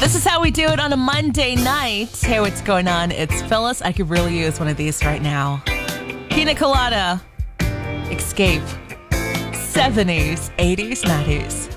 This is how we do it on a Monday night. Hey, what's going on? It's Phyllis. I could really use one of these right now. Pina Colada. Escape. 70s, 80s, 90s.